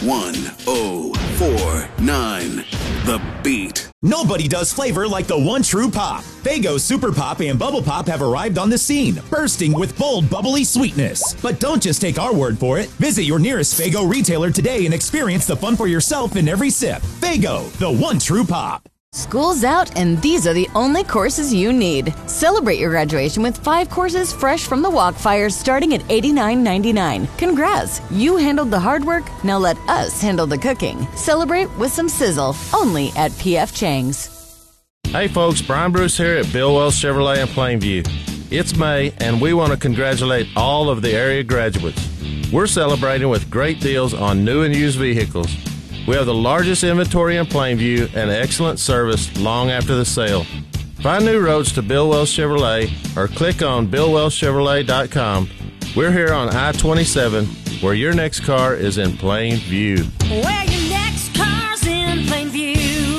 1049. The Beat. Nobody does flavor like the one true pop. Faygo Super Pop and Bubble Pop have arrived on the scene, bursting with bold, bubbly sweetness. But don't just take our word for it. Visit your nearest Faygo retailer today and experience the fun for yourself in every sip. Faygo, the one true pop. School's out, and these are the only courses you need. Celebrate your graduation with 5 courses fresh from the Walkfire starting at $89.99. Congrats! You handled the hard work, now let us handle the cooking. Celebrate with some sizzle, only at P.F. Chang's. Hey folks, Brian Bruce here at Bill Wells Chevrolet in Plainview. It's May, and we want to congratulate all of the area graduates. We're celebrating with great deals on new and used vehicles. We have the largest inventory in Plainview and excellent service long after the sale. Find new roads to Bill Wells Chevrolet or click on BillWellsChevrolet.com. We're here on I-27, where your next car is in Plainview. Where your next car's in Plainview.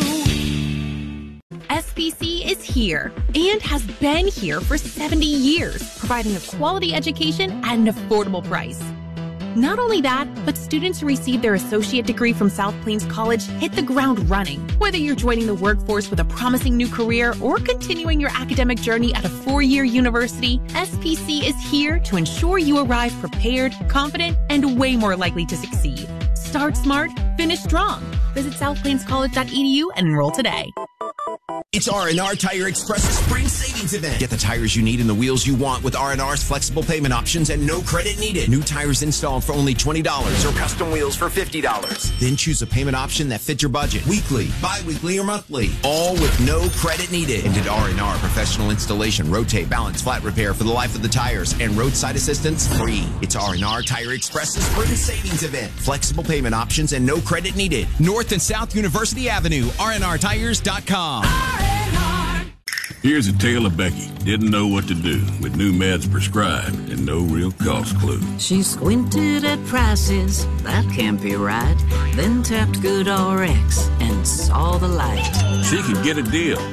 SBC is here and has been here for 70 years, providing a quality education at an affordable price. Not only that, but students who receive their associate degree from South Plains College hit the ground running. Whether you're joining the workforce with a promising new career or continuing your academic journey at a 4-year university, SPC is here to ensure you arrive prepared, confident, and way more likely to succeed. Start smart, finish strong. Visit southplainscollege.edu and enroll today. It's R&R Tire Express's spring savings event. Get the tires you need and the wheels you want with R&R's flexible payment options and no credit needed. New tires installed for only $20 or custom wheels for $50. Then choose a payment option that fits your budget. Weekly, bi-weekly, or monthly. All with no credit needed. And at R&R, professional installation, rotate, balance, flat repair for the life of the tires, and roadside assistance free. It's R&R Tire Express's spring savings event. Flexible payment options and no credit needed. North and South University Avenue, rnrtires.com. Here's a tale of Becky. Didn't know what to do with new meds prescribed and no real cost clue. She squinted at prices, that can't be right. Then tapped GoodRx and saw the light. She could get a deal